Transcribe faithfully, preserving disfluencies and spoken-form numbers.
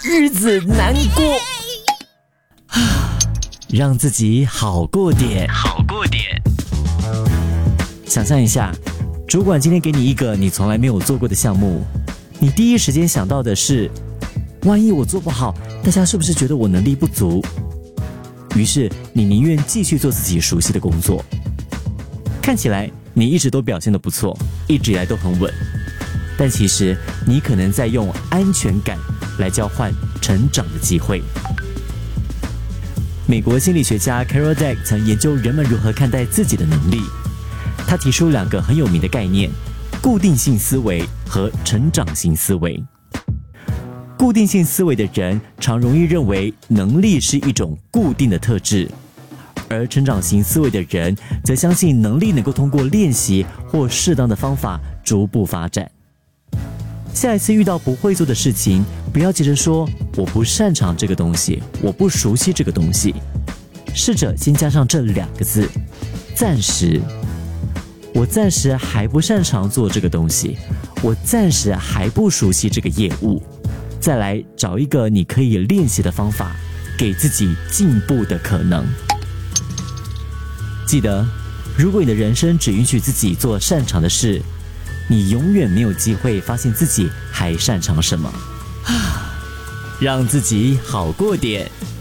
日子难过。让自己好过点，好过点。想象一下，主管今天给你一个你从来没有做过的项目，你第一时间想到的是，万一我做不好，大家是不是觉得我能力不足？于是你宁愿继续做自己熟悉的工作。看起来你一直都表现得不错，一直以来都很稳，但其实你可能在用安全感来交换成长的机会。美国心理学家 Carol Dweck 曾研究人们如何看待自己的能力。他提出两个很有名的概念：固定性思维和成长型思维。固定性思维的人常容易认为能力是一种固定的特质，而成长型思维的人则相信能力能够通过练习或适当的方法逐步发展。下一次遇到不会做的事情，不要急着说我不擅长这个东西，我不熟悉这个东西，试着先加上这两个字：暂时。我暂时还不擅长做这个东西，我暂时还不熟悉这个业务。再来找一个你可以练习的方法，给自己进步的可能。记得，如果你的人生只允许自己做擅长的事，你永远没有机会发现自己还擅长什么。让自己好过点。